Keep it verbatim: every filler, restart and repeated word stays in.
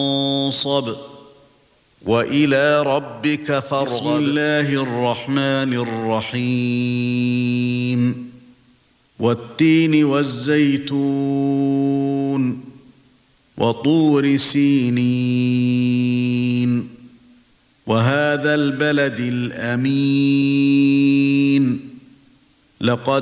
وانصب وإلى ربك فارغب. بسم الله الرحمن الرحيم. والتين والزيتون وطور سينين وهذا البلد الأمين لقد